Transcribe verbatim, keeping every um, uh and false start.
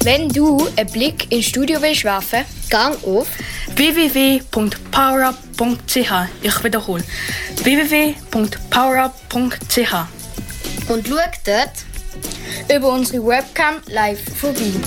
Wenn du einen Blick ins Studio willst werfen, gang auf w w w punkt powerup punkt c h. Ich wiederhole. w w w punkt powerup punkt c h. und schau dort über unsere Webcam live vorbei.